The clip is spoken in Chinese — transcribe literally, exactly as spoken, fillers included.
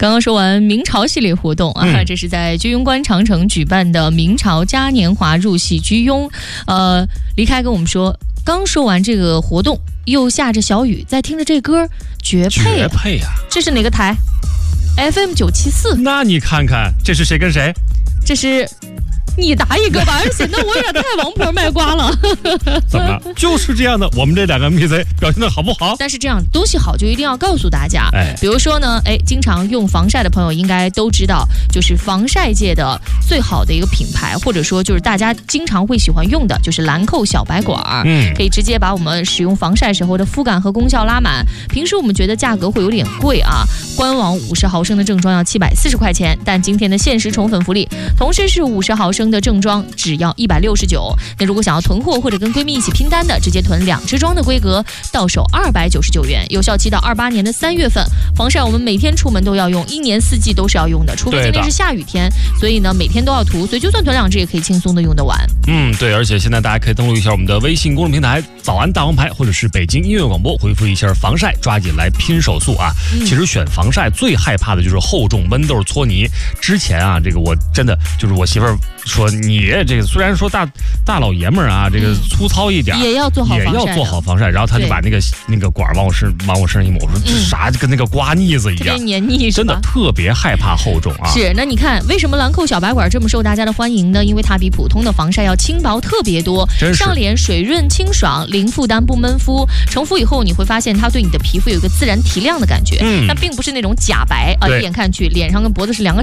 刚刚说完明朝系列活动啊，嗯、这是在居庸关长城举办的明朝嘉年华入戏居庸。呃，离开跟我们说，刚说完这个活动，又下着小雨，在听着这歌，绝配、啊、 绝配啊！ 这是哪个台 ？F M 九七四。 那你看看，这是谁跟谁？ 这是。你答一个吧，而且那我有点太王婆卖瓜了。 怎么了？就是这样的，我们这两个 M P C 表现的好不好？ 但是这样东西好就一定要告诉大家。 哎， 比如说呢，哎，经常用防晒的朋友应该都知道，就是防晒界的最好的一个品牌，或者说就是大家经常会喜欢用的，就是兰蔻小白管。嗯，可以直接把我们使用防晒时候的肤感和功效拉满。平时我们觉得价格会有点贵啊，官网五十毫升的正装要七百四十块钱，但今天的限时宠粉福利，同时是五十毫升的正装只要一百六十九。那如果想要囤货或者跟闺蜜一起拼单的，直接囤两支装的规格，到手二百九十九元，有效期到二八年的三月份。防晒我们每天出门都要用，一年四季都是要用的，除非今天是下雨天，所以呢每天都要涂，所以就算囤两支也可以轻松的用得完。 嗯，对，而且现在大家可以登录一下我们的微信公众平台早安大王牌，或者是北京音乐广播，回复一下防晒，抓紧来拼手速啊！嗯、其实选防晒最害怕的就是厚重豌豆搓泥。之前啊，这个我真的就是我媳妇儿说，你这个虽然说大大老爷们儿啊，这个粗糙一点， 也要做好防晒， 也要做好防晒。然后他就把那个那个管往我身往我身上一抹，我说这啥跟那个刮腻子一样， 特别黏腻， 真的特别害怕厚重啊。 是，那你看为什么兰蔻小白管这么受大家的欢迎呢？因为它比普通的防晒要轻薄特别多，上脸水润清爽，零负担不闷肤。成肤以后你会发现它对你的皮肤有一个自然提亮的感觉，嗯，但并不是那种假白啊，一眼看去脸上跟脖子是两个